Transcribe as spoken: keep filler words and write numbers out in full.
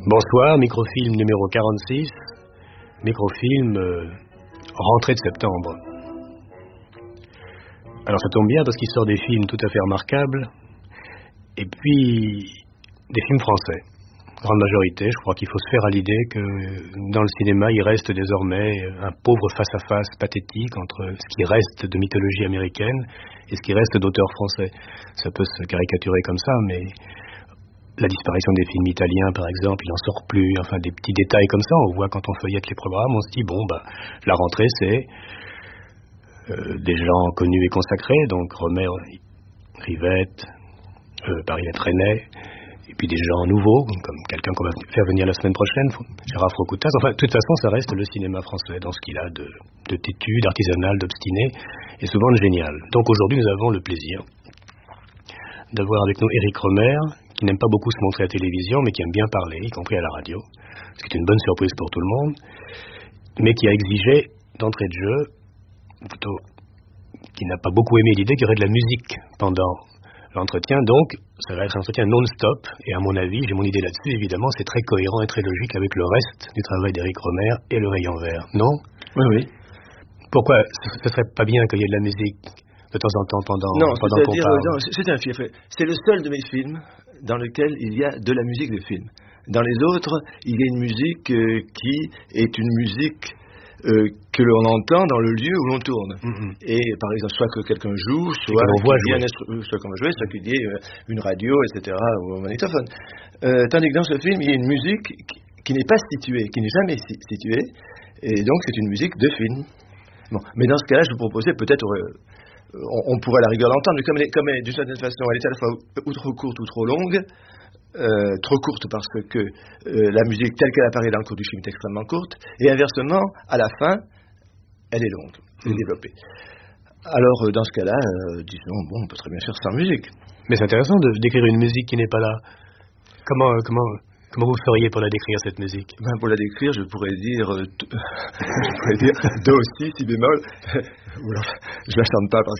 Bonsoir, microfilm numéro quarante-six, microfilm euh, rentrée de septembre. Alors ça tombe bien parce qu'il sort des films tout à fait remarquables, et puis des films français. Grande majorité, je crois qu'il faut se faire à l'idée que dans le cinéma, il reste désormais un pauvre face-à-face pathétique entre ce qui reste de mythologie américaine et ce qui reste d'auteurs français. Ça peut se caricaturer comme ça, mais la disparition des films italiens, par exemple, il n'en sort plus. Enfin, des petits détails comme ça, on voit quand on feuillette les programmes, on se dit, bon, bah, la rentrée, c'est euh, des gens connus et consacrés, donc Romer, Rivette, euh, Paris-Lette René, et puis des gens nouveaux, comme quelqu'un qu'on va faire venir la semaine prochaine, Gérard Frocoutaz. Enfin, de toute façon, ça reste le cinéma français dans ce qu'il a de, de têtu, d'artisanal, d'obstiné, et souvent de génial. Donc aujourd'hui, nous avons le plaisir d'avoir avec nous Éric Romer, qui n'aime pas beaucoup se montrer à la télévision, mais qui aime bien parler, y compris à la radio, ce qui est une bonne surprise pour tout le monde, mais qui a exigé d'entrée de jeu, plutôt, qui n'a pas beaucoup aimé l'idée qu'il y aurait de la musique pendant l'entretien, donc ça va être un entretien non-stop, et à mon avis, j'ai mon idée là-dessus, évidemment, c'est très cohérent et très logique avec le reste du travail d'Éric Romer et le Rayon Vert, non? Oui, oui. Pourquoi ce serait pas bien qu'il y ait de la musique de temps en temps pendant, non, pendant qu'on dire, parle? Non, c'est un film. C'est le seul de mes films dans lequel il y a de la musique de film. Dans les autres, il y a une musique euh, qui est une musique euh, que l'on entend dans le lieu où l'on tourne. Mm-hmm. Et par exemple, soit que quelqu'un joue, soit qu'il y ait un instru- soit qu'on va jouer, soit qu'il y ait euh, une radio, et cetera, ou un magnétophone. Euh, tandis que dans ce film, il y a une musique qui, qui n'est pas située, qui n'est jamais si- située, et donc c'est une musique de film. Bon, mais dans ce cas-là, je vous proposais peut-être... Euh, On, on pourrait à la rigueur l'entendre, mais comme, elle est, comme elle, d'une certaine façon, elle est à la fois ou trop courte ou trop longue, euh, trop courte parce que euh, la musique telle qu'elle apparaît dans le cours du film est extrêmement courte, et inversement, à la fin, elle est longue, elle est développée. Alors, euh, dans ce cas-là, euh, disons, bon, on peut très bien faire sans musique. Mais c'est intéressant de décrire une musique qui n'est pas là. Comment... Euh, comment... Comment vous feriez pour la décrire, cette musique? Ben, pour la décrire, je pourrais dire, euh, t- je pourrais dire do, si, si bémol. Je la chante pas parce